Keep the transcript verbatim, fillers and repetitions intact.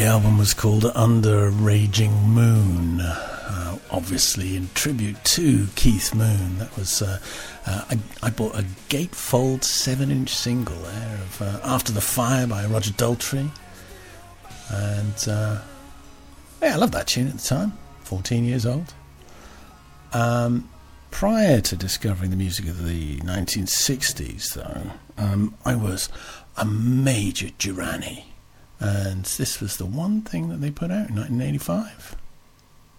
The album was called Under a Raging Moon, uh, obviously in tribute to Keith Moon. That was uh, uh, I, I bought a gatefold seven-inch single there of uh, After the Fire by Roger Daltrey, and uh, yeah, I loved that tune at the time. fourteen years old. Um, prior to discovering the music of the nineteen sixties, though, um, I was a major Durrani. And this was the one thing that they put out in nineteen eighty-five.